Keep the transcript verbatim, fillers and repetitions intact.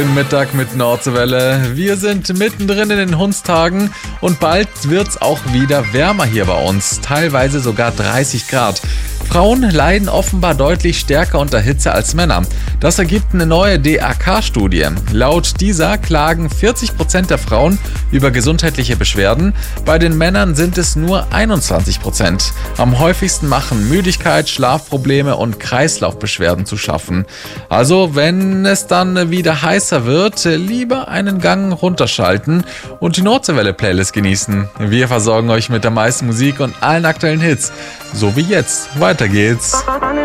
Mittag mit Nordseewelle. Wir sind mittendrin in den Hundstagen und bald wird's auch wieder wärmer hier bei uns, teilweise sogar dreißig Grad. Frauen leiden offenbar deutlich stärker unter Hitze als Männer. Das ergibt eine neue D A K-Studie. Laut dieser klagen vierzig Prozent der Frauen über gesundheitliche Beschwerden. Bei den Männern sind es nur einundzwanzig Prozent. Am häufigsten machen Müdigkeit, Schlafprobleme und Kreislaufbeschwerden zu schaffen. Also, wenn es dann wieder heißer wird, lieber einen Gang runterschalten und die Nordseewelle-Playlist genießen. Wir versorgen euch mit der meisten Musik und allen aktuellen Hits. So wie jetzt. Weiter geht's.